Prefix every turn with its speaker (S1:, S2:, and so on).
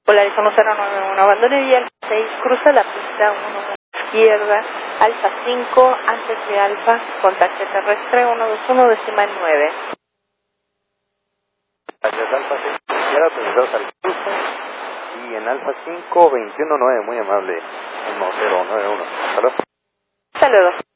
S1: Polariza 1091, abandone vía Alfa 6, cruza la pista 1 izquierda, Alfa 5, antes de Alfa, contacto terrestre 121,9.
S2: Gracias, Alfa 6, izquierda, presentados al cruce, y en Alfa 5, 21,9, muy amable, 1091. Hasta luego.
S1: Hasta luego.